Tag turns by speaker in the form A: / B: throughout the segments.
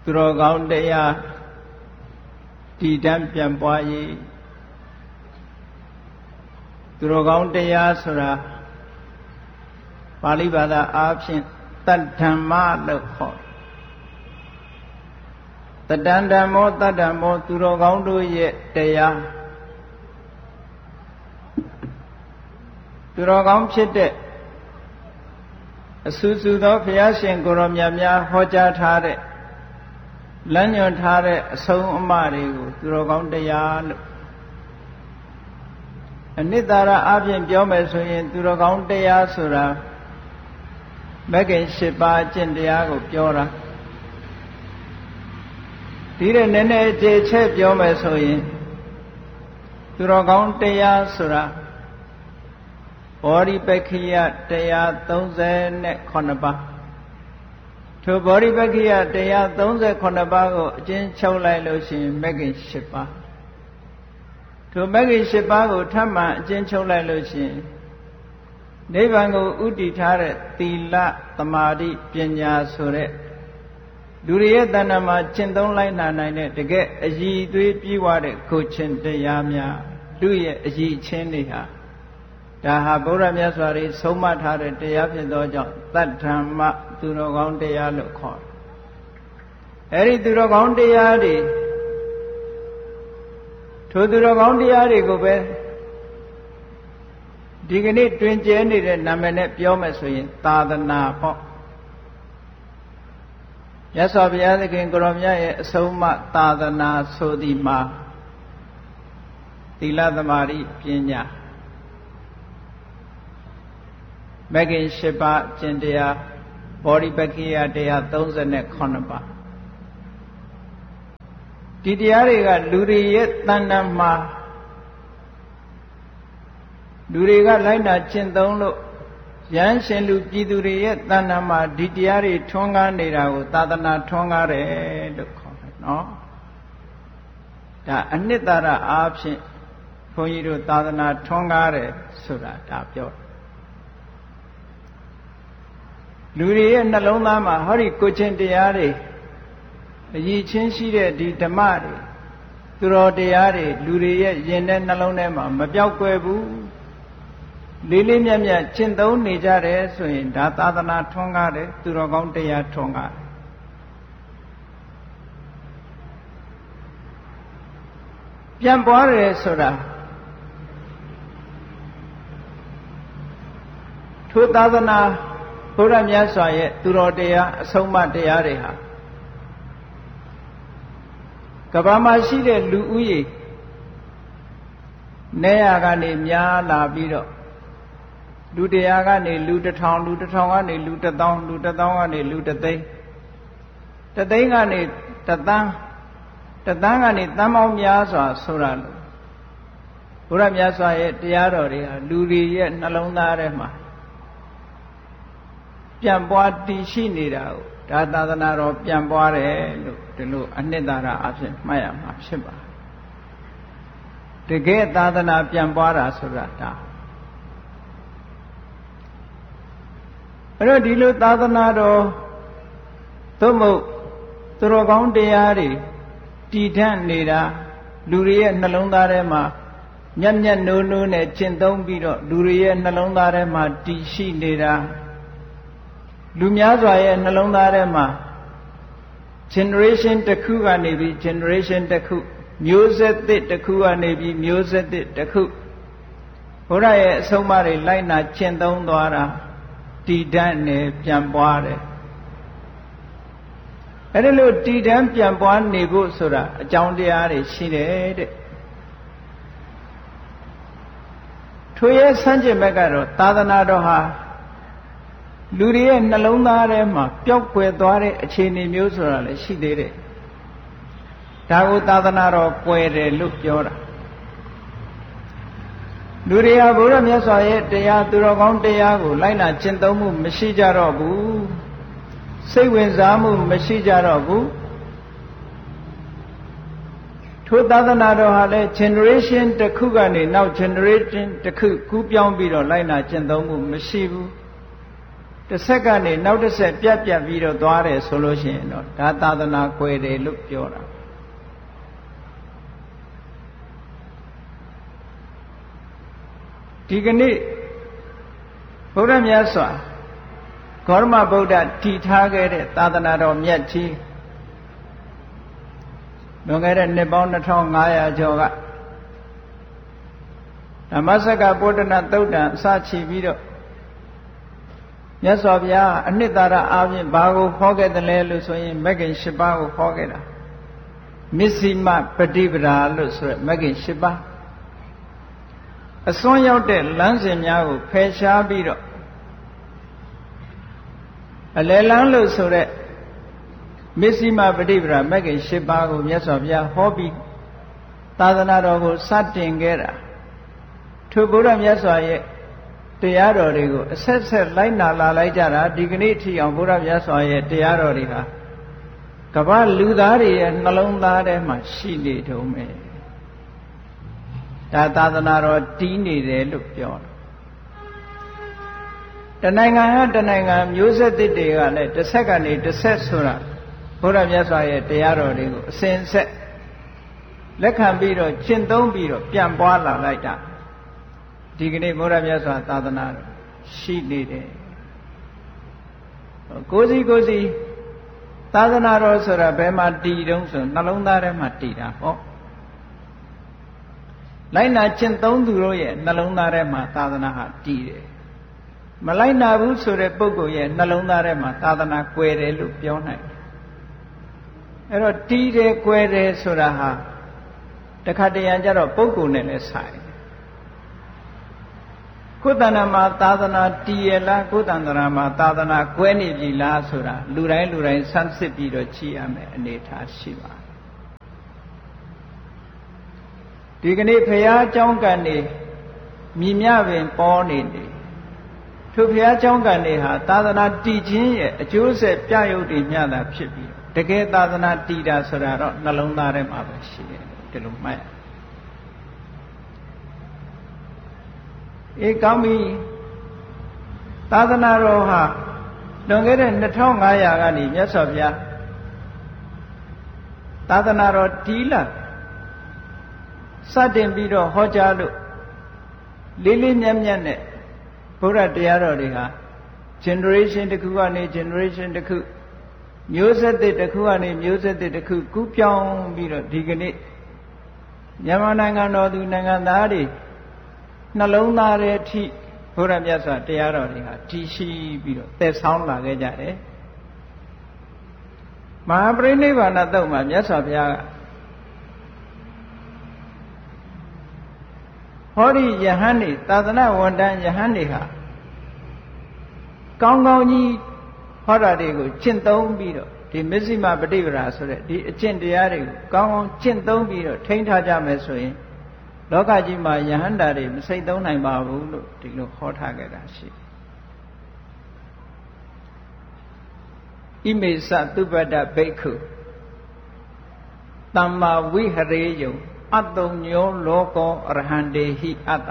A: သူတော်ကောင်းတရားတည်တံ့ပြန်ပွားရေးသူတော်ကောင်းတရားဆိုတာပါဠိဘာသာအားဖြင့်တတ္ဓမ္မလို့ခေါ်တတ္တံဓမ္မောတတ္ဓမ္မောသူတော်ကောင်းတို့ရဲ့တရားသူတော်ကောင်းဖြစ်တဲ့အဆူဆူသောဘုရားရှင်ကိုရောမြတ်များဟောကြားထားတဲ့လမ်းညွှန်ထားတဲ့အဆုံးအမတွေကိုသူတော်ကောင်းတရားလို့အနှစ်သာရအပြင်ပြောမယ်ဆိုရင်သူတော်ကောင်းတရားဆိုတာမဂ္ဂင်၈ပါးအကျင့်တရားကိုပြောတာဒီတဲ့နည်းနည်းအခြေချက်ပြောမယ်ဆိုရင်သူတော်ကောင်းတရားဆိုတာဘောဓိပက္ခိယတရား39ပါးထိုဘောဓိပက္ခိယတရား39ပါးကိုအကျဉ်းချုပ်လိုက်လို့ရှိရင်မဂ္ဂင်၈ပါးထိုမဂ္ဂင်၈ပါးကိုထပ်မံအကျဉ်းချုပ်လိုက်လို့ရှိရင်နိဗ္ဗာန်ကိုဥတည်ထားတဲ့သီလသမာဓိပညာဆိုတဲ့လူတွေရဲ့တဏ္ဍာမှာကျင့်သုံးလိုက်နိုင်တဲ့တကယ်အည်သွေးပြည့်ဝတဲ့ကိုယ်ချင်းတရားများလူရဲ့အည်ချင်းတွေဟာဒါဟာဗုဒ္ဓမြတ်စွာဘုရားဆုံးမထားတဲ့တရားဖြစ်သောကြောင့်တတ္ထမ္မသူတော်ကောင်းတရားလို့ခေါ်တယ်။အဲဒီသူတော်ကောင်းတရားတွေထိုသူတော်ကောင်းတရားတွေကိုပဲဒီကနေ့တွင်ကျဲနေတဲ့နာမည်နဲ့ပြောမယ်ဆိုရင်သာသနာပေါ့မြတ်စွာဘုရားသခင်ကိုရောမြတ်ရဲ့အဆုံးအမသာသနာဆိုသည်မှာသီလသမာဓိပညာမဂ္ဂင်၈ပါးကျင့်တရားဘောဓိပက္ခိယတရား39ပါးဒီတရားတွေကလူတွေရဲ့တဏ္ဍာမှာလူတွေကလိုက်နာကျင့်သုံးလို့ရဟန်းရှင်လူပြည်သူတွေရဲ့တဏ္ဍာမှာဒီတရားတွေထွန်းကားနေတာကိုသာသနာထွန်းကားတယ်လို့ခေါ်တယ်နော်ဒါအနှစ်သာရအားဖြင့်ဘုန်းကြီးတို့သာသနာထွန်းကားတယ်ဆိုတာဒါပြောတယ်လူတွေရဲ့နှလုံးသားမှာဟောဒီကိုချင်းတရားတွေအရည်ချင်းရှိတဲ့ဒီဓမ္မတွေသူတော်တရားတွေလူတွေရဲ့ယင်တဲ့နှလုံးထဲမှာမပြောက်ကွယ်ဘူးလေးလေးမြတ်မြတ်ကျင့်သုံးနေကြတယ်ဆိုရင်ဒါသာသနာထွန်းကားတယ်သူတော်ကောင်းတရားထွန်းကားတယ်ပြန်ပွားတယ်ဆိုတာထိုသာသနာဘုရားမြတ်စွာရဲ့သူတော်တရားအဆုံးအမတရားတွေဟာကမ္ဘာမှာရှိတဲ့လူဦးရေနေရာကနေများလာပြီးတော့လူတရားကနေလူ1000လူ1000ကနေလူ1000လူ1000ကနေလူ1သိန်း1သိန်းကနေ1သန်း1သန်းကနေသန်းပေါင်းများစွာဆိုတာလို့ဘုရားမြတ်စွာရဲ့တရားတော်တွေဟာလူတွေရဲ့နှလုံးသားထဲမှာပြန်ပွားတည်ရှိနေတာကိုဒါသာသနာတော်ပြန်ပွားတယ်လို့ဒီလိုအနှစ်သာရအဖြစ်မှတ်ရမှာဖြစ်ပါတယ်တကယ်သာသနာပြန်ပွားတာဆိုတာဒါအဲ့တော့ဒီလိုသာသနာတော်သို့မဟုတ်သူတော်ကောင်းတရားတွေတည်ထန့်နေတာလူတွေရဲ့နှလုံးသားထဲမှာညံ့ညံ့နိုးနိုးနဲ့ကျင့်သုံးပြီးတော့လူတွေရဲ့နှလုံးသားထဲမှာတည်ရှိနေတာလူများစွာရဲ့နှလုံးသားထဲမှာ generation တစ်ခုကနေပြီး generation တစ်ခုမျိုးဆက်သစ်တစ်ခုကနေပြီးမျိုးဆက်သစ်တစ်ခုဘုရားရဲ့အဆုံးအမတွေလိုက်နာကျင့်သုံးသွားတာတည်တံ့နေပြန်ပွားတယ်အဲ့ဒါလို့တည်တံ့ပြန်ပွားနေဖို့ဆိုတာအကြောင်းတရားတွေရှိတယ်တဲ့ထိုရဲ့ဆန့်ကျင်ဘက်ကတော့သာသနာတော်ဟာလူတွေရဲ့နှလုံးသားထဲမှာပျောက်ကွယ်သွားတဲ့အခြေအနေမျိုးဆိုတာလည်းရှိသေးတယ်ဒါကိုသာသနာတော်ကွယ်တယ်လို့ပြောတာလူတွေဟာဘုရားမြတ်စွာရဲ့တရားသူတော်ကောင်းတရားကိုလိုက်နာကျင့်သုံးမှုမရှိကြတော့ဘူးစိတ်ဝင်စားမှုမရှိကြတော့ဘူးထိုသာသနာတော်ဟာလည်း generation တစ်ခုကနေနောက် generation တစ်ခုကူးပြောင်းပြီးတော့လိုက်နာကျင့်သုံးမှုမရှိဘူးတစ်ဆက်ကနေနောက်တစ်ဆက်ပြတ်ပြီးတော့သွားတယ်ဆိုလို့ရှိရင်တော့ဒါသာသနာကွယ်တယ်လို့ပြောတာဒီကနေ့ဘုရားမြတ်စွာဂေါရမဗုဒ္ဓတည်ထားခဲ့တဲ့သာသနာတော်မြတ်ကြီးလွန်ခဲ့တဲ့နှစ်ပေါင်း2500ကျော်ကဓမ္မစက္ကပုဒ္ဒနာသုတ်တံအစချီပြီးတော့မြတ်စွာဘုရားအနှစ်သာရအားဖြင့်ဘာကိုဟောခဲ့တယ်လဲလို့ဆိုရင်မဂ္ဂင်၈ပါးကိုဟောခဲ့တာမစ္စည်းမပฏิပဒါလို့ဆိုရယ်မဂ္ဂင်၈ပါးအစွန်းရောက်တဲ့လမ်းစဉ်များကိုဖယ်ရှားပြီးတော့အလယ်လမ်းလို့ဆိုတဲ့မစ္စည်းမပฏิပဒါမဂ္ဂင်၈ပါးကိုမြတ်စွာဘုရားဟောပြီးသာသနာတော်ကိုစတင်ခဲ့တာထိုဘုရားမြတ်စွာရဲ့တရားတော်တွေကိုအဆက်ဆက်လိုက်နာလာလိုက်ကြတာဒီကနေ့ထိအောင်ဘုရားမြတ်စွာရဲ့တရားတော်တွေဟာကမ္ဘာလူသားတွေရဲ့နှလုံးသားထဲမှာရှိနေတုံးပဲဒါသာသနာတော်တည်နေတယ်လို့ပြောတာတနိုင်ငံဟာတနိုင်ငံမျိုးဆက်တစ်တွေကလည်းတစ်ဆက်ကနေတစ်ဆက်ဆိုတာဘုရားမြတ်စွာရဲ့တရားတော်တွေကိုအစဉ်ဆက်လက်ခံပြီးတော့ကျင့်သုံးပြီးတော့ပြန်ပွားလာလိုက်တာဒီကနေ့ဘုရားမြတ်စွာသာသနာတော်ရှိနေတယ်ကိုယ်စီသာသနာတော်ဆိုတာဘယ်မှာတည်တုံးဆိုနှလုံးသားထဲမှာတည်တာဟောလိုက်နာကျင့်သုံးသူတို့ရဲ့နှလုံးသားထဲမှာသာသနာဟာတည်တယ်မလိုက်နာဘူးဆိုတဲ့ပုဂ္ဂိုလ်ရဲ့နှလုံးသားထဲမှာသာသနာကွယ်တယ်လို့ပြောနိုင်တယ်အဲ့တော့တည်တယ်ကွယ်တယ်ဆိုတာဟာတခါတရံကျတော့ပုဂ္ဂိုလ်နဲ့လည်းဆိုင်ကိုယ်တဏ္ဍာမှာသာသနာတည်ရလားကိုယ်တဏ္ဍာမှာသာသနာကွဲနေပြီလားဆိုတာလူတိုင်းဆန်းစစ်ပြီးတော့ကြည့်ရမယ်အနေထားရှိပါတယ်ဒီကနေ့ဘုရားကျောင်းကန်နေမြည်မြပင်ပေါ်နေတယ်ထိုဘုရားကျောင်းကန်နေဟာသာသနာတည်ခြင်းရဲ့အကျိုးဆက်ပြရုပ်တွေမျှတာဖြစ်ပြီးတကယ်သာသနာတည်တာဆိုတာတော့နှလုံးသားထဲမှာပဲရှိတယ်ဒီလိုမှတ်ကောင်းပြီသာသနာတော်ဟာလွန်ခဲ့တဲ့2500ကနေမြတ်စွာဘုရားသာသနာတော်တည်လာစတင်ပြီးတော့ဟောကြားလို့လေးမြတ်နဲ့ဘုရားတရားတော်တွေဟာ generation တစ်ခုကနေ generation တစ်ခုမျိုးဆက်တစ်ခုကနေမျိုးဆက်တစ်ခုကူးပြောင်းပြီးတော့ဒီကနေ့မြန်မာနိုင်ငံတော်သူနိုင်ငံသားတွေနှလုံးသားရဲ့အထိဘုရားမြတ်စွာတရားတော်တွေဟာတည်ရှိပြီးတော့သက်ဆောင်လာခဲ့ကြတယ်မဟာပရိနိဗ္ဗာန်သုတ်မှာမြတ်စွာဘုရားကဟောဒီယဟန်နေသာသနာဝန်တန်းယဟန်နေဟာကောင်းကောင်းကြီးဟောတာတွေကိုကျင့်သုံးပြီးတော့ဒီမစ္စည်းမပฏิပဒါဆိုတဲ့ဒီအကျင့်တရားတွေကိုကောင်းကောင်းကျင့်သုံးပြီးတော့ထိန်းထားကြမယ်ဆိုရင်လောကကြီးမှာယဟန္တာတွေမစိတ်သုံးနိုင်ပါဘူးလို့ဒီလိုဟောထားခဲ့တာရှိဣမေသသုပတ္တဘိက္ခုသမ္မာဝိဟရေယုံအတ္တုံညောလောကောအရဟံတေဟိအတ္တ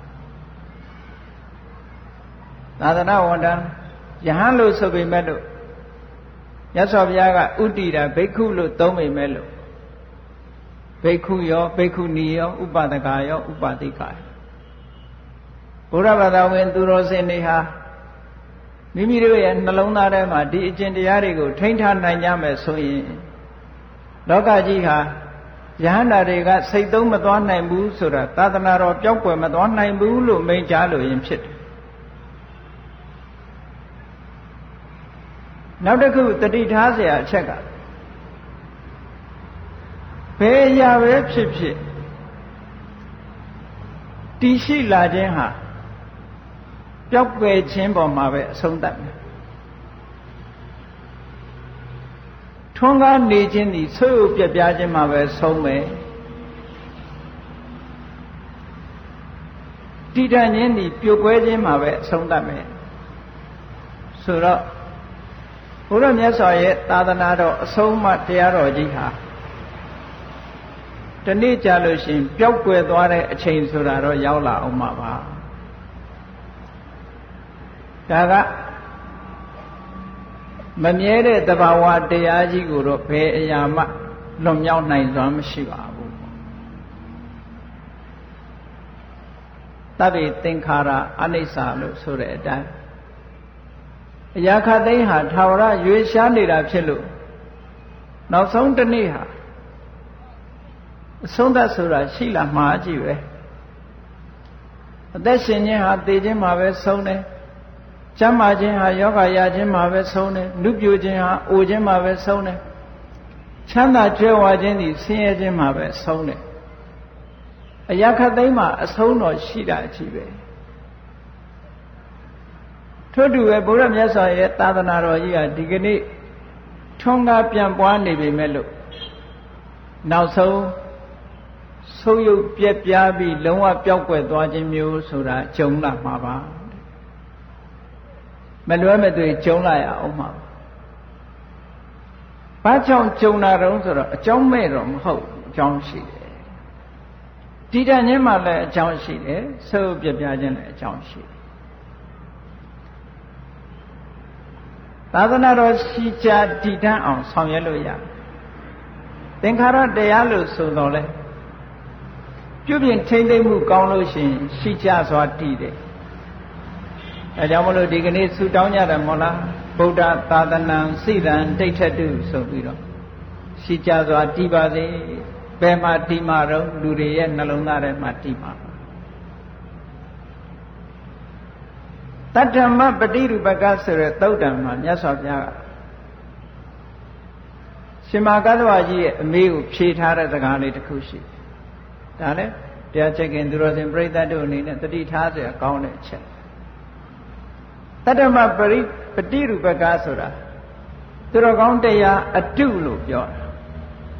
A: သာသနာဝန်တန်းယဟန်လို့ဆိုပေမဲ့လို့မြတ်စွာဘုရားကဥတ္တိတာဘိက္ခုလို့သုံးပေမဲ့လို့ဘိက္ခုရောဘိက္ခုနီရောဥပဒကရောဥပတိကရောဘုရားဘာသာဝင်သူတော်စင်တွေဟာမိမိတို့ရဲ့နှလုံးသားထဲမှာဒီအကျင့်တရားတွေကိုထိန်းထားနိုင်ကြမယ်ဆိုရင်လောကကြီးဟာယဟန္တာတွေကစိတ်သုံးမသွားနိုင်ဘူးဆိုတာသာသနာတော်ပျောက်ကွယ်မသွားနိုင်ဘူးလို့မိန့်ကြားလို့ရင်ဖြစ်တယ်နောက်တစ်ခုတတိထားเสียအချက်ကဘယ်အရာပဲဖြစ်ဖြစ်တည်ရှိလာခြင်းဟာပျောက်ကွယ်ခြင်းပေါ်မှာပဲအဆုံးသတ်မယ်ထွန်းကားနေခြင်းဒီဆွေးပြပြခြင်းမှာပဲဆုံးမယ်တည်တံ့ခြင်းဒီပြိုကွဲခြင်းမှာပဲအဆုံးသတ်မယ်ဆိုတော့ဘုရားမြတ်စွာရဲ့သာသနာတော်အဆုံးအမတရားတော်ကြီးဟာတနေ့ကြာလို့ရှိရင်ပျောက်ကွယ်သွားတဲ့အချိန်ဆိုတာတော့ရောက်လာအောင်မှာပါဒါကမမြဲတဲ့သဘာဝတရားကြီးကိုတော့ဘယ်အရာမှလွန်မြောက်နိုင်စွမ်းမရှိပါဘူးတဗ္ဗေသင်္ခါရအနိစ္စလို့ဆိုတဲ့အတိုင်းအရာခတ်သိမ်းဟာထာဝရရွေးရှားနေတာဖြစ်လို့နောက်ဆုံးတစ်နေ့ဟာအဆုံးသတ်ဆိုတာရှိလာမှာကြည့်ပဲအသက်ရှင်ခြင်းဟာသေခြင်းမှာပဲဆုံးတယ်ကျမ်းမာခြင်းဟာယောဂရခြင်းမှာပဲဆုံးတယ်လူပြိုခြင်းဟာအိုခြင်းမှာပဲဆုံးတယ်ချမ်းသာကြွယ်ဝခြင်းသည်ဆင်းရဲခြင်းမှာပဲဆုံးတယ်အရာခတ်သိမ်းမှာအဆုံးတော်ရှိတာကြည့်ပဲထို့တူပဲဘုရားမြတ်စွာရဲ့သာသနာတော်ကြီးဟာဒီကနေ့ထွန်းကားပြန်ပွားနေပေမဲ့လို့နောက်ဆုံးဆုပ်ယုပ်ပြက်ပြားပြီးလုံးဝပျောက်ကွယ်သွားခြင်းမျိုးဆိုတာကြုံလာမှာပါမလွဲမသွေကြုံလာရအောင်မှာဘာကြောင့်ကြုံလာတော့ဆိုတော့အကြောင်းမဲ့တော့မဟုတ်အကြောင်းရှိတယ်တည်တံ့ခြင်းမှလည်းအကြောင်းရှိတယ်ဆုပ်ပြက်ပြားခြင်းလည်းအကြောင်းရှိတယ်သာသနာတော်ရှိကြတည်တံ့အောင်ဆောင်ရွက်လို့ရတယ်သင်္ခါရတရားလို့ဆိုတော့လေပြုပြင်ထိမ့်သိမ့်မှုကောင်းလို့ရှိရင်ရှိကြစွာတည်တယ်အဲကြောင့်မလို့ဒီကနေ့ဆုတောင်းကြတယ်မို့လားဗုဒ္ဓသာသနာစိတံဒိဋ္ဌတုဆိုပြီးတော့ရှိကြစွာတည်ပါစေဘယ်မှာတည်မှာတော့လူတွေရဲ့နှလုံးသားထဲမှာတည်မှာတတ္တမပฏิရူပကဆိုတဲ့သုတ်တံမှာမြတ်စွာဘုရားကရှင်မကသဝကြီးရဲ့အမေကိုဖြေထားတဲ့စကားလေးတစ်ခုရှိဒါလည်းတရားချက်ခင်သူတော်စင်ပြိဿတ်တို့အနေနဲ့တတိထားเสียကောင်းတဲ့အချက်တတ္တမပฏิရူပကဆိုတာသူတော်ကောင်းတရားအတုလို့ပြောတာ